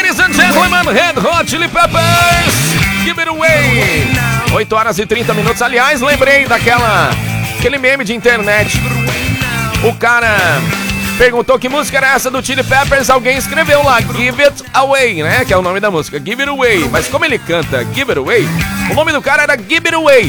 Ladies and gentlemen, Red Hot Chili Peppers, Give It Away. 8 horas e 30 minutos. Aliás, lembrei aquele meme de internet. O cara perguntou que música era essa do Chili Peppers. Alguém escreveu lá, Give It Away, né? Que é o nome da música, Give It Away. Mas como ele canta Give It Away, o nome do cara era Give It Away.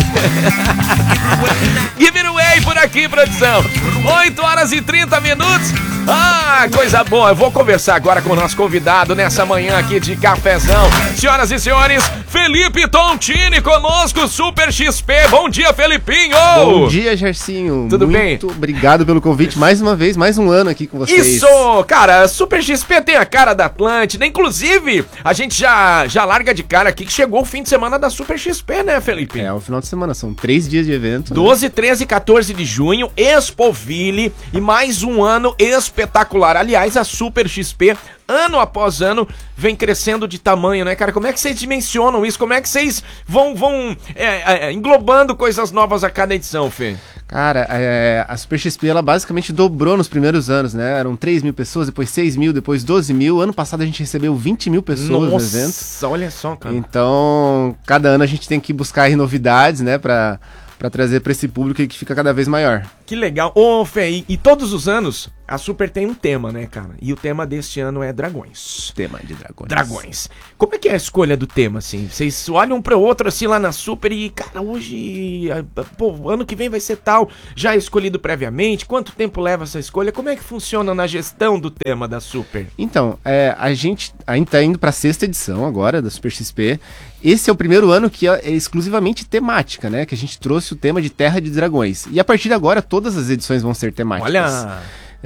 Give It Away por aqui, produção. 8 horas e 30 minutos. Ah, coisa boa. Eu vou conversar agora com o nosso convidado nessa manhã aqui de cafezão. Senhoras e senhores, Felipe Tontini conosco, Super XP. Bom dia, Felipinho! Bom dia, Gersinho. Tudo bem? Muito obrigado pelo convite mais uma vez, mais um ano aqui com vocês. Isso! Cara, Super XP tem a cara da Atlântida. Inclusive, a gente já larga de cara aqui que chegou o fim de semana da Super XP, né, Felipe? É, o final de semana, são 3 dias de evento. 12, 13 e 14 de junho, Expoville e mais um ano espetacular. Aliás, a Super XP, ano após ano, vem crescendo de tamanho, né, cara? Como é que vocês dimensionam isso? Como é que vocês vão englobando coisas novas a cada edição, Fê? Cara, a Super XP, ela basicamente dobrou nos primeiros anos, né? Eram 3 mil pessoas, depois 6 mil, depois 12 mil. Ano passado a gente recebeu 20 mil pessoas no evento. Nossa, olha só, cara. Então, cada ano a gente tem que buscar aí novidades, né? Pra trazer pra esse público que fica cada vez maior. Que legal. Ô, Fê, e todos os anos a Super tem um tema, né, cara? E o tema deste ano é dragões. Tema de dragões. Dragões. Como é que é a escolha do tema, assim? Vocês olham um pro outro, assim, lá na Super e, cara, hoje, pô, ano que vem vai ser tal, já é escolhido previamente? Quanto tempo leva essa escolha? Como é que funciona na gestão do tema da Super? Então, a gente ainda tá indo pra 6ª edição agora da Super XP. Esse é o primeiro ano que é exclusivamente temática, né? Que a gente trouxe o tema de Terra de Dragões. E a partir de agora, todas as edições vão ser temáticas. Olha!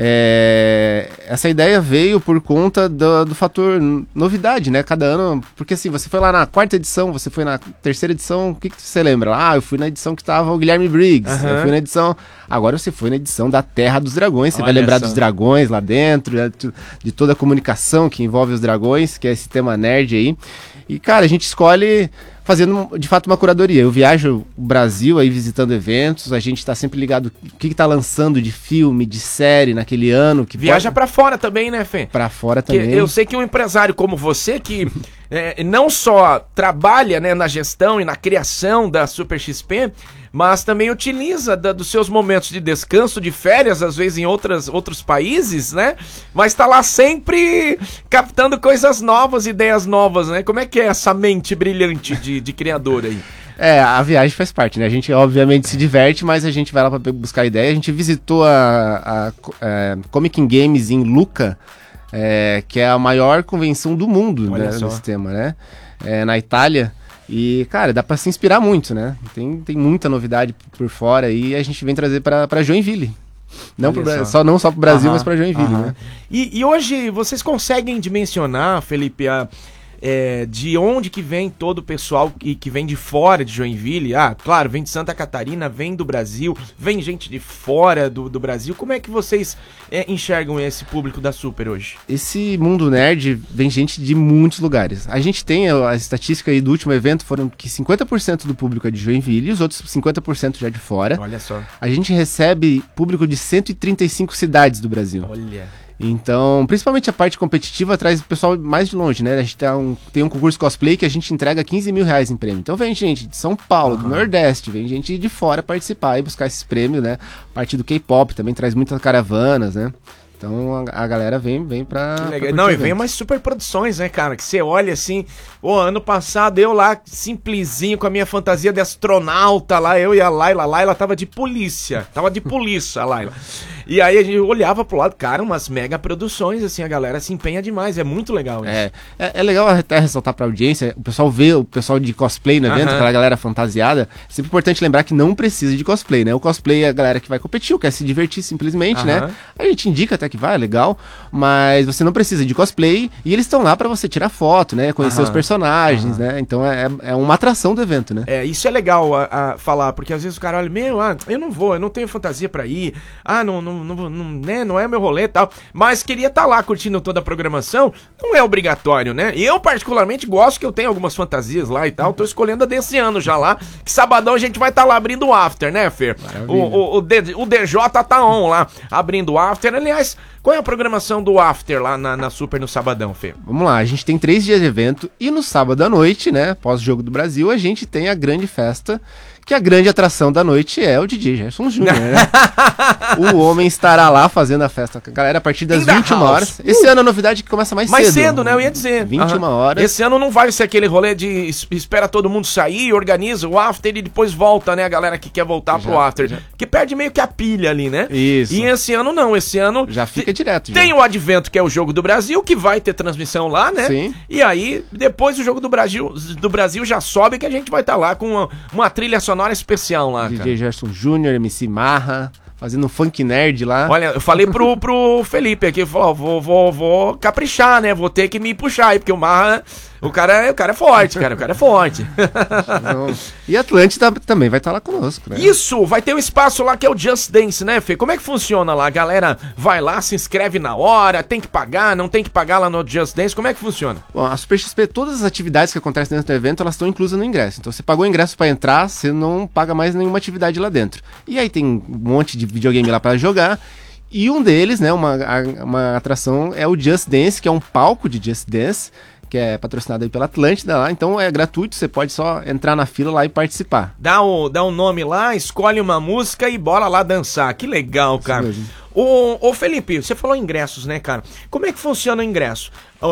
Essa ideia veio por conta do fator novidade, né? Cada ano, porque assim, você foi lá na 4ª edição, você foi na 3ª edição, o que você lembra? Ah, eu fui na edição que tava o Guilherme Briggs, eu fui na edição... Agora você foi na edição da Terra dos Dragões, você vai lembrar dos dragões lá dentro, de toda a comunicação que envolve os dragões, que é esse tema nerd aí. E, cara, a gente escolhe fazendo, de fato, uma curadoria. Eu viajo o Brasil aí visitando eventos, a gente tá sempre ligado o que tá lançando de filme, de série naquele ano. Que viaja pra fora também, né, Fê? Pra fora também. Eu sei que um empresário como você, que não só trabalha, né, na gestão e na criação da Super XP, mas também utiliza dos seus momentos de descanso, de férias, às vezes em outros países, né? Mas tá lá sempre captando coisas novas, ideias novas, né? Como é que é essa mente brilhante de criador aí? A viagem faz parte, né? A gente obviamente se diverte, mas a gente vai lá pra buscar ideia. A gente visitou a Comic Games em Lucca, que é a maior convenção do mundo, né, nesse tema, né? Na Itália. E, cara, dá pra se inspirar muito, né? Tem muita novidade por fora e a gente vem trazer pra Joinville. Não só pro Brasil, mas pra Joinville, né? E hoje vocês conseguem dimensionar, Felipe, de onde que vem todo o pessoal que vem de fora de Joinville? Ah, claro, vem de Santa Catarina, vem do Brasil, vem gente de fora do Brasil. Como é que vocês enxergam esse público da Super hoje? Esse mundo nerd vem gente de muitos lugares. A gente tem a estatística aí do último evento, foram que 50% do público é de Joinville e os outros 50% já de fora. Olha só. A gente recebe público de 135 cidades do Brasil. Olha. Então, principalmente a parte competitiva traz o pessoal mais de longe, né? A gente tem um concurso cosplay que a gente entrega 15 mil reais em prêmio. Então vem gente de São Paulo, do Nordeste, vem gente de fora participar e buscar esses prêmios, né? A parte do K-pop também traz muitas caravanas, né? Então a galera vem pra... Não, e vem umas super produções, né, cara? Que você olha assim, ano passado eu lá, simplesinho, com a minha fantasia de astronauta lá, eu e a Laila tava de polícia, a Laila. E aí a gente olhava pro lado, cara, umas mega produções, assim, a galera se empenha demais, é muito legal isso. É legal até ressaltar pra audiência, o pessoal vê o pessoal de cosplay no evento, aquela galera fantasiada, é sempre importante lembrar que não precisa de cosplay, né? O cosplay é a galera que vai competir, ou quer se divertir simplesmente, né? A gente indica até que vai, legal, mas você não precisa de cosplay e eles estão lá pra você tirar foto, né? Conhecer os personagens, né? Então é uma atração do evento, né? Isso é legal a falar, porque às vezes o cara olha, eu não vou, eu não tenho fantasia pra ir, não né, não é meu rolê e tal, mas queria estar lá curtindo toda a programação, não é obrigatório, né? E eu particularmente gosto, que eu tenho algumas fantasias lá e tal, tô escolhendo a desse ano já lá, que sabadão a gente vai estar lá abrindo o after, né, Fer? O DJ tá on lá, abrindo o after. Aliás, qual é a programação do after lá na Super no sabadão, Fer? Vamos lá, a gente tem 3 dias de evento e no sábado à noite, né, pós-jogo do Brasil, a gente tem a grande festa, que a grande atração da noite é o DJ Gerson Júnior, né? O homem estará lá fazendo a festa com a galera a partir das 21 horas. Esse ano a novidade é que começa mais cedo. Mais cedo, né? Eu ia dizer. 21 horas. Esse ano não vai ser aquele rolê de espera todo mundo sair, organiza o after e depois volta, né? A galera que quer voltar pro after. Que perde meio que a pilha ali, né? Isso. E esse ano não. Esse ano... Já fica direto. Tem o Advento, que é o Jogo do Brasil, que vai ter transmissão lá, né? Sim. E aí, depois o Jogo do Brasil já sobe, que a gente vai estar lá com uma trilha sonora especial lá. DJ Gerson Júnior, MC Marra, fazendo um funk nerd lá. Olha, eu falei pro Felipe aqui, vou caprichar, né? Vou ter que me puxar aí, porque o Marra, o cara é forte, cara. O cara é forte. E Atlântida também vai estar lá conosco, né? Isso, vai ter um espaço lá que é o Just Dance, né, Fê? Como é que funciona lá? A galera vai lá, se inscreve na hora, tem que pagar, não tem que pagar lá no Just Dance? Como é que funciona? Bom, a Super XP, todas as atividades que acontecem dentro do evento, elas estão inclusas no ingresso. Então, você pagou o ingresso para entrar, você não paga mais nenhuma atividade lá dentro. E aí tem um monte de videogame lá para jogar. E um deles, né, uma atração é o Just Dance, que é um palco de Just Dance, que é patrocinado aí pela Atlântida lá, então é gratuito, você pode só entrar na fila lá e participar. Dá um nome lá, escolhe uma música e bora lá dançar, que legal, cara. Ô Felipe, você falou ingressos, né, cara? Como é que funciona o ingresso?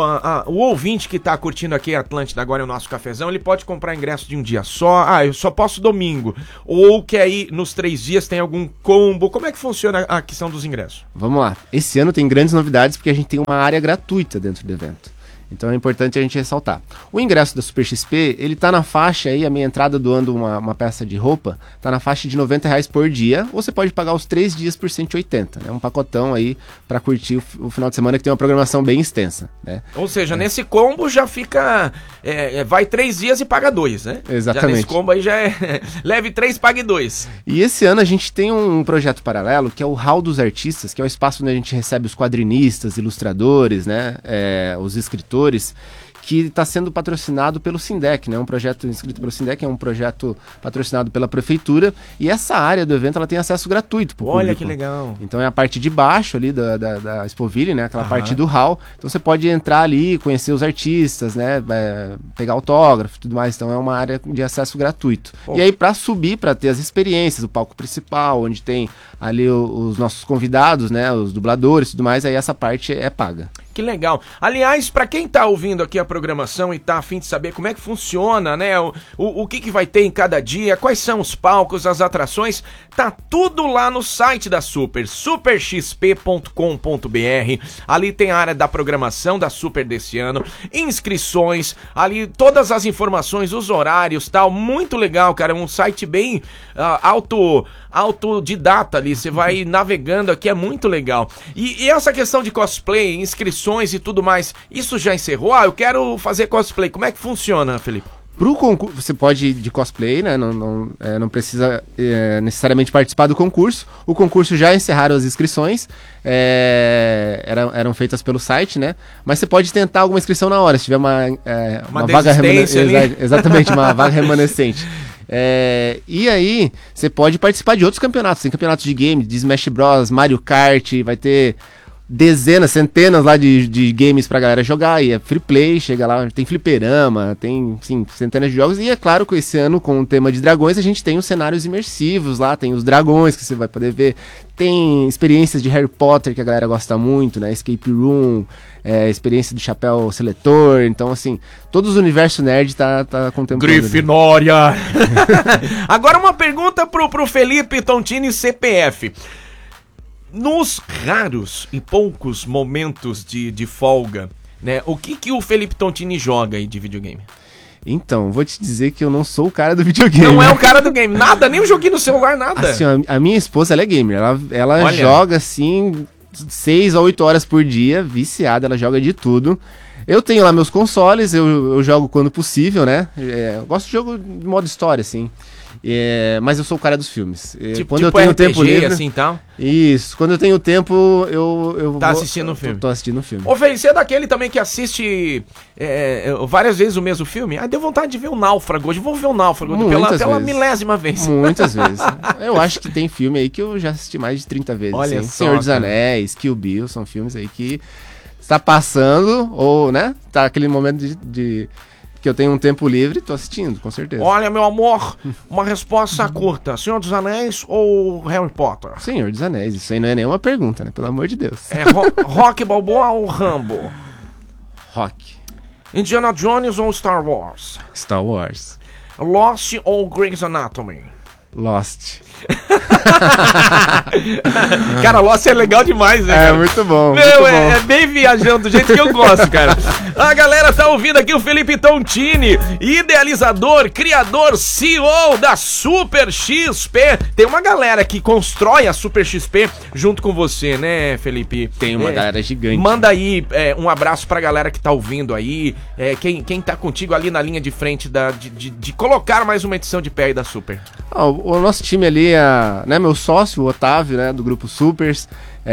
O ouvinte que tá curtindo aqui a Atlântida agora é o nosso cafezão, ele pode comprar ingresso de um dia só, eu só posso domingo, ou quer ir nos 3 dias, tem algum combo, como é que funciona a questão dos ingressos? Vamos lá, esse ano tem grandes novidades porque a gente tem uma área gratuita dentro do evento. Então é importante a gente ressaltar. O ingresso da Super XP, ele tá na faixa aí, a minha entrada doando uma peça de roupa, tá na faixa de R$90 por dia, ou você pode pagar os 3 dias por 180, né? Um pacotão aí pra curtir o final de semana que tem uma programação bem extensa, né? Ou seja, nesse combo já fica, vai 3 dias e paga 2, né? Exatamente. Já nesse combo aí já é, leve 3, pague 2. E esse ano a gente tem um projeto paralelo, que é o Hall dos Artistas, que é o espaço onde a gente recebe os quadrinistas, ilustradores, né? Os escritores, que está sendo patrocinado pelo Sindec, né? Um projeto inscrito pelo Sindec, é um projeto patrocinado pela prefeitura, e essa área do evento ela tem acesso gratuito pro público. Olha que legal. Então é a parte de baixo ali da Expoville, né? Aquela parte do hall. Então você pode entrar ali, conhecer os artistas, né? Pegar autógrafo e tudo mais. Então é uma área de acesso gratuito. E aí para subir, para ter as experiências, o palco principal, onde tem ali os nossos convidados, né? Os dubladores e tudo mais, aí essa parte é paga. Que legal. Aliás, para quem tá ouvindo aqui a programação e tá a fim de saber como é que funciona, né? O que vai ter em cada dia, quais são os palcos, as atrações, tá tudo lá no site da Super, superxp.com.br. Ali tem a área da programação da Super desse ano, inscrições, ali todas as informações, os horários, tal. Muito legal, cara. É um site bem autodidata ali. Você vai navegando aqui, é muito legal. E essa questão de cosplay, inscrições e tudo mais, isso já encerrou? Eu quero fazer cosplay. Como é que funciona, Felipe? Pro concurso, você pode ir de cosplay, né? Não precisa necessariamente participar do concurso. O concurso já encerraram as inscrições, eram feitas pelo site, né? Mas você pode tentar alguma inscrição na hora, se tiver uma vaga remanescente. Exatamente, uma vaga remanescente. E aí, você pode participar de outros campeonatos. Tem campeonatos de game, de Smash Bros, Mario Kart, vai ter dezenas, centenas lá de games pra galera jogar, e é free play, chega lá, tem fliperama, tem, sim, centenas de jogos, e é claro que esse ano, com o tema de dragões, a gente tem os cenários imersivos lá, tem os dragões que você vai poder ver, tem experiências de Harry Potter que a galera gosta muito, né, Escape Room, experiência do chapéu seletor, então assim, todo o universo nerd tá contemplando. Grifinória! Agora uma pergunta pro Felipe Tontini, CPF. Nos raros e poucos momentos de folga, né? O que o Felipe Tontini joga aí de videogame? Então, vou te dizer que eu não sou o cara do videogame. Não é o cara do game, nada, nem um joguinho no celular, nada. Assim, a minha esposa, ela é gamer, ela joga assim 6 a 8 horas por dia, viciada, ela joga de tudo. Eu tenho lá meus consoles, eu jogo quando possível, né? Eu gosto de jogo de modo história, assim. Mas eu sou o cara dos filmes. Quando eu tenho RPG, tempo livre, assim, tal? Isso, quando eu tenho tempo, eu assistindo o filme. Tô assistindo o filme. Ô, Fê, você é daquele também que assiste várias vezes o mesmo filme? Deu vontade de ver o Náufrago hoje. Vou ver o Náufrago pela milésima vez. Muitas vezes. Eu acho que tem filme aí que eu já assisti mais de 30 vezes. Olha assim. só, Senhor dos Anéis, Kill Bill, são filmes aí que está passando, ou, né, tá aquele momento de que eu tenho um tempo livre, tô assistindo, com certeza. Olha, meu amor, uma resposta curta. Senhor dos Anéis ou Harry Potter? Senhor dos Anéis, isso aí não é nenhuma pergunta, né? Pelo amor de Deus. Rock Balboa ou Rambo? Rock. Indiana Jones ou Star Wars? Star Wars. Lost ou Grey's Anatomy? Lost. Cara, Lost é legal demais, né? Cara? Muito bom. É bem viajando do jeito que eu gosto, cara. A galera tá ouvindo aqui o Felipe Tontini, idealizador, criador, CEO da Super XP. Tem uma galera que constrói a Super XP junto com você, né, Felipe? Tem uma galera gigante. Manda aí um abraço pra galera que tá ouvindo aí. Quem tá contigo ali na linha de frente de colocar mais uma edição de pé aí da Super? O nosso time ali, né, meu sócio, o Otávio, né, do Grupo Supers,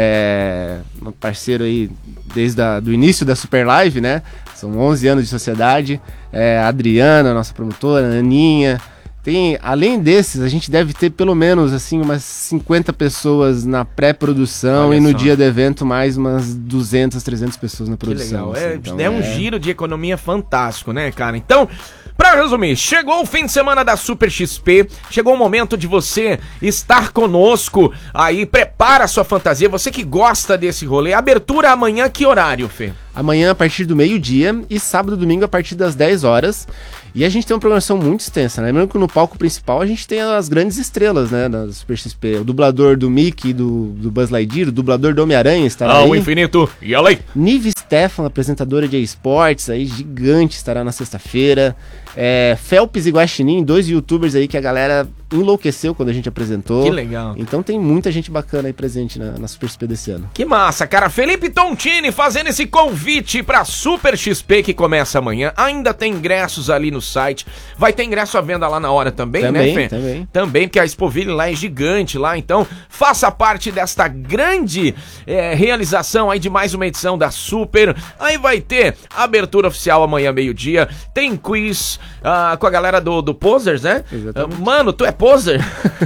um parceiro aí desde do início da Super Live, né, são 11 anos de sociedade, a Adriana, nossa promotora, a Aninha, além desses, a gente deve ter pelo menos, assim, umas 50 pessoas na pré-produção. Olha, e no só, dia do evento mais umas 200, 300 pessoas na produção. Que legal, assim, então, é um giro de economia fantástico, né, cara? Então, pra resumir, chegou o fim de semana da Super XP, chegou o momento de você estar conosco aí, prepara a sua fantasia, você que gosta desse rolê. Abertura amanhã, que horário, Fê? Amanhã a partir do meio-dia e sábado e domingo a partir das 10 horas. E a gente tem uma programação muito extensa, né? Lembrando que no palco principal a gente tem as grandes estrelas, né, da Super XP. O dublador do Mickey, do Buzz Lightyear, o dublador do Homem-Aranha estará aí. O infinito e além. Nive Stefan, apresentadora de esportes, aí, gigante, estará na sexta-feira. Felps e Guaxinim, 2 youtubers aí que a galera enlouqueceu quando a gente apresentou. Que legal. Então tem muita gente bacana aí presente na Super XP desse ano. Que massa, cara. Felipe Tontini fazendo esse convite pra Super XP que começa amanhã. Ainda tem ingressos ali no site. Vai ter ingresso à venda lá na hora também, né, Fê? Também, porque a Expoville lá é gigante lá. Então, faça parte desta grande realização aí de mais uma edição da Super. Aí vai ter abertura oficial amanhã, meio-dia. Tem quiz com a galera do Posers, né? Mano, tu é poser?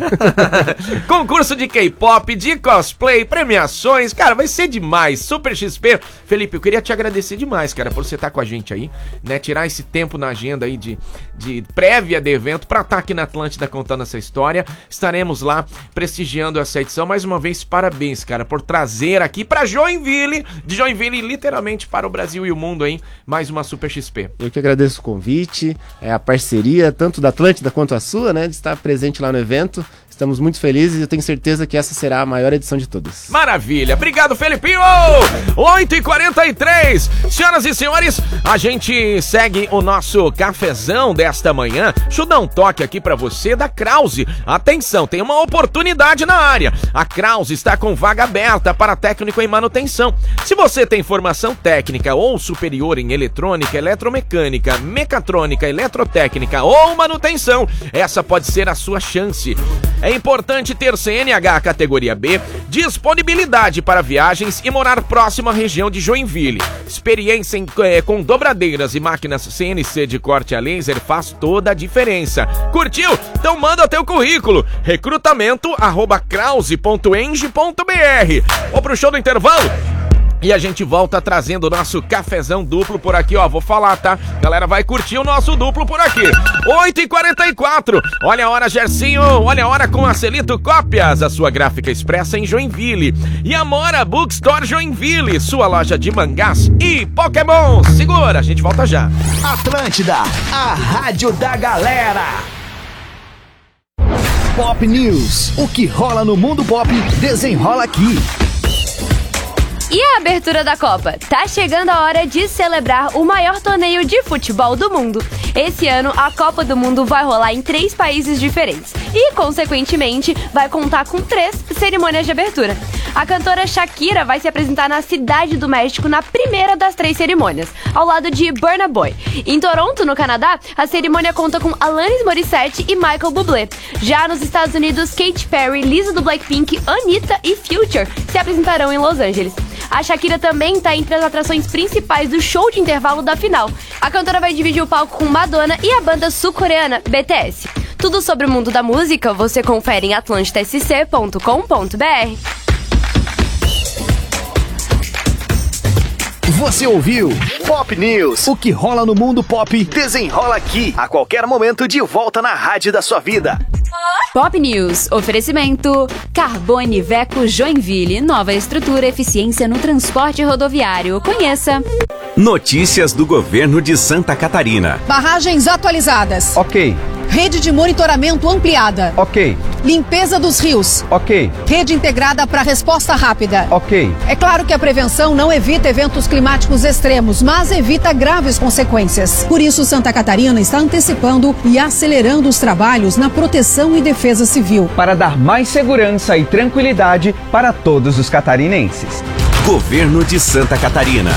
Concurso de K-pop, de cosplay, premiações. Cara, vai ser demais. Super XP. Felipe, eu queria te agradecer demais, cara, por você estar com a gente aí, né? Tirar esse tempo na agenda aí de prévia de evento pra estar aqui na Atlântida contando essa história. Estaremos lá prestigiando essa edição. Mais uma vez, parabéns, cara, por trazer aqui pra Joinville, de Joinville literalmente para o Brasil e o mundo aí, mais uma Super XP. Eu que agradeço o convite, a parceria, tanto da Atlântida quanto a sua, né, de estar presente lá no evento. Estamos muito felizes e eu tenho certeza que essa será a maior edição de todas. Maravilha! Obrigado, Felipinho! 8h43! Senhoras e senhores, a gente segue o nosso cafezão desta manhã. Deixa eu dar um toque aqui pra você da Krause. Atenção, tem uma oportunidade na área. A Krause está com vaga aberta para técnico em manutenção. Se você tem formação técnica ou superior em eletrônica, eletromecânica, mecatrônica, eletrotécnica ou manutenção, essa pode ser a sua chance. É importante ter CNH categoria B, disponibilidade para viagens e morar próximo à região de Joinville. Experiência com dobradeiras e máquinas CNC de corte a laser faz toda a diferença. Curtiu? Então manda teu currículo. recrutamento@krause.eng.br. Vou pro show do intervalo. E a gente volta trazendo o nosso cafezão duplo por aqui, ó. Vou falar, tá? Galera, vai curtir o nosso duplo por aqui. 8h44. Olha a hora, Gersinho. Olha a hora com a Celito Cópias, a sua gráfica expressa em Joinville. E Amora Bookstore Joinville, sua loja de mangás e Pokémon. Segura, a gente volta já. Atlântida, a rádio da galera. Pop News. O que rola no mundo pop, desenrola aqui. E a abertura da Copa? Tá chegando a hora de celebrar o maior torneio de futebol do mundo. Esse ano, a Copa do Mundo vai rolar em 3 países diferentes e, consequentemente, vai contar com 3 cerimônias de abertura. A cantora Shakira vai se apresentar na Cidade do México na primeira das 3 cerimônias, ao lado de Burna Boy. Em Toronto, no Canadá, a cerimônia conta com Alanis Morissette e Michael Bublé. Já nos Estados Unidos, Katy Perry, Lisa do Blackpink, Anitta e Future se apresentarão em Los Angeles. A Shakira também está entre as atrações principais do show de intervalo da final. A cantora vai dividir o palco com Madonna e a banda sul-coreana BTS. Tudo sobre o mundo da música você confere em atlantasc.com.br. Você ouviu Pop News. O que rola no mundo pop desenrola aqui. A qualquer momento de volta na rádio da sua vida. Pop News. Oferecimento Carbone Veco Joinville. Nova estrutura, eficiência no transporte rodoviário. Conheça. Notícias do governo de Santa Catarina. Barragens atualizadas. Ok. Rede de monitoramento ampliada. Ok. Limpeza dos rios. Ok. Rede integrada para resposta rápida. Ok. É claro que a prevenção não evita eventos climáticos extremos, mas evita graves consequências. Por isso, Santa Catarina está antecipando e acelerando os trabalhos na proteção e defesa civil. Para dar mais segurança e tranquilidade para todos os catarinenses. Governo de Santa Catarina.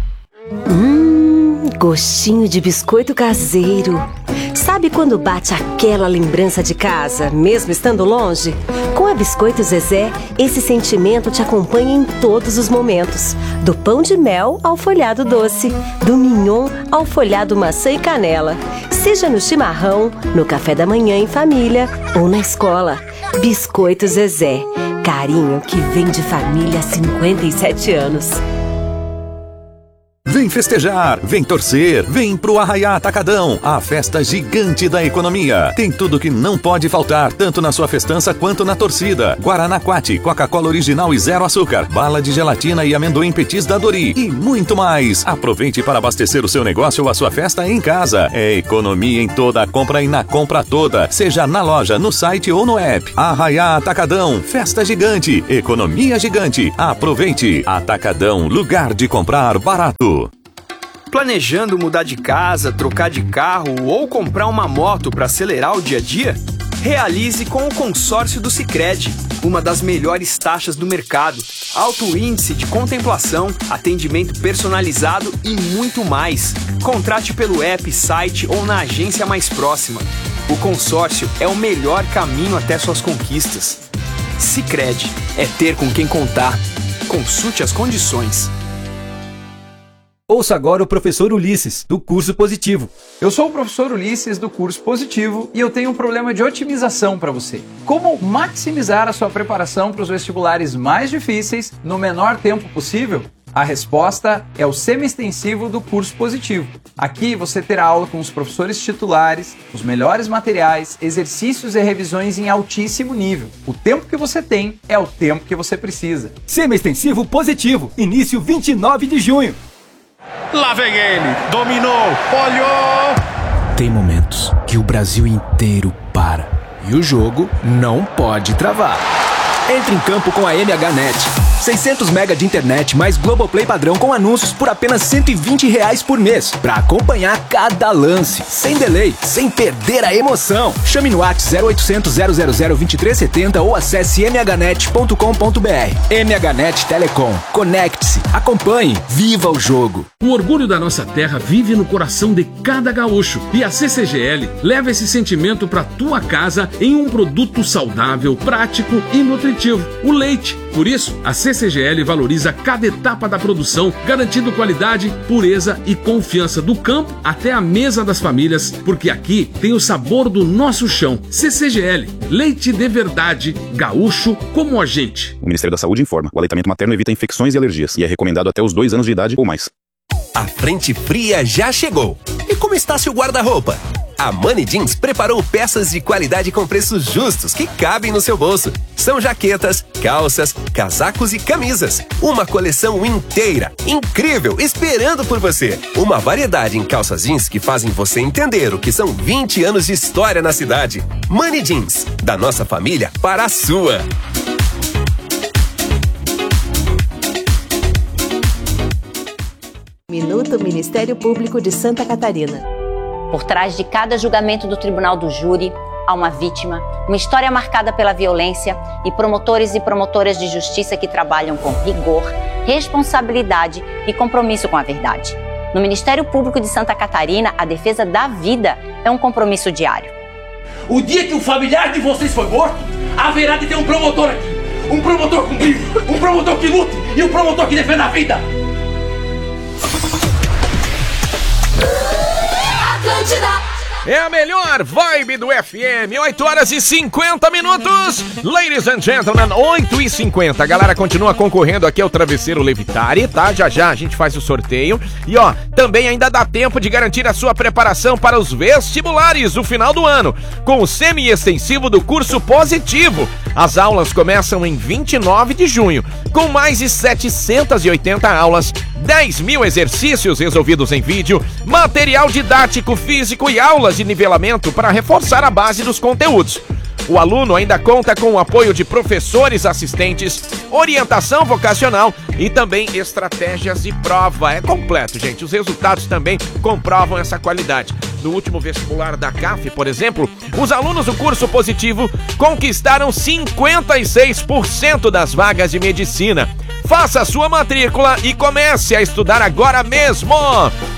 Gostinho de biscoito caseiro. Sabe quando bate aquela lembrança de casa, mesmo estando longe? Com a Biscoito Zezé, esse sentimento te acompanha em todos os momentos. Do pão de mel ao folhado doce, do mignon ao folhado maçã e canela. Seja no chimarrão, no café da manhã em família ou na escola. Biscoito Zezé, carinho que vem de família há 57 anos. Vem festejar, vem torcer, vem pro Arraiá Atacadão, a festa gigante da economia. Tem tudo que não pode faltar, tanto na sua festança quanto na torcida. Guaraná Quati, Coca-Cola original e zero açúcar, bala de gelatina e amendoim petis da Dori e muito mais. Aproveite para abastecer o seu negócio ou a sua festa em casa. É economia em toda a compra e na compra toda, seja na loja, no site ou no app. Arraiá Atacadão, festa gigante, economia gigante. Aproveite. Atacadão, lugar de comprar barato. Planejando mudar de casa, trocar de carro ou comprar uma moto para acelerar o dia a dia? Realize com o consórcio do Sicredi, uma das melhores taxas do mercado, alto índice de contemplação, atendimento personalizado e muito mais. Contrate pelo app, site ou na agência mais próxima. O consórcio é o melhor caminho até suas conquistas. Sicredi, é ter com quem contar. Consulte as condições. Ouça agora o professor Ulisses, do Curso Positivo. Eu sou o professor Ulisses, do Curso Positivo, e eu tenho um problema de otimização para você. Como maximizar a sua preparação para os vestibulares mais difíceis no menor tempo possível? A resposta é o semi-extensivo do Curso Positivo. Aqui você terá aula com os professores titulares, os melhores materiais, exercícios e revisões em altíssimo nível. O tempo que você tem é o tempo que você precisa. Semi-extensivo Positivo, início 29 de junho. Lá vem ele, dominou, olhou! Tem momentos que o Brasil inteiro para e o jogo não pode travar. Entre em campo com a MHNet. 600 mega de internet mais Globoplay padrão com anúncios por apenas R$120 por mês. Pra acompanhar cada lance, sem delay, sem perder a emoção. Chame no WhatsApp 0800 000 2370 ou acesse mhnet.com.br. MHNet Telecom. Conecte-se, acompanhe, viva o jogo. O orgulho da nossa terra vive no coração de cada gaúcho. E a CCGL leva esse sentimento pra tua casa em um produto saudável, prático e nutritivo. O leite. Por isso, a CCGL valoriza cada etapa da produção, garantindo qualidade, pureza e confiança do campo até a mesa das famílias, porque aqui tem o sabor do nosso chão. CCGL, leite de verdade, gaúcho como a gente. O Ministério da Saúde informa, o aleitamento materno evita infecções e alergias e é recomendado até os 2 anos de idade ou mais. A frente fria já chegou. E como está seu guarda-roupa? A Money Jeans preparou peças de qualidade com preços justos que cabem no seu bolso. São jaquetas, calças, casacos e camisas. Uma coleção inteira, incrível, esperando por você. Uma variedade em calças jeans que fazem você entender o que são 20 anos de história na cidade. Money Jeans, da nossa família para a sua. Minuto Ministério Público de Santa Catarina. Por trás de cada julgamento do Tribunal do Júri, a uma vítima, uma história marcada pela violência e promotores e promotoras de justiça que trabalham com rigor, responsabilidade e compromisso com a verdade. No Ministério Público de Santa Catarina, a defesa da vida é um compromisso diário. O dia que o familiar de vocês foi morto, haverá de ter um promotor aqui. Um promotor com brilho, um promotor que lute e um promotor que defenda a vida. É a melhor vibe do FM, 8h50. Ladies and gentlemen, 8h50. A galera continua concorrendo aqui ao Travesseiro Levitare, tá? Já já a gente faz o sorteio. E ó, também ainda dá tempo de garantir a sua preparação para os vestibulares do final do ano, com o semi-extensivo do curso Positivo. As aulas começam em 29 de junho, com mais de 780 aulas, 10 mil exercícios resolvidos em vídeo, material didático, físico e aulas de nivelamento para reforçar a base dos conteúdos. O aluno ainda conta com o apoio de professores assistentes, orientação vocacional e também estratégias de prova. É completo, gente. Os resultados também comprovam essa qualidade. No último vestibular da CAF, por exemplo, os alunos do curso Positivo conquistaram 56% das vagas de medicina. Faça a sua matrícula e comece a estudar agora mesmo!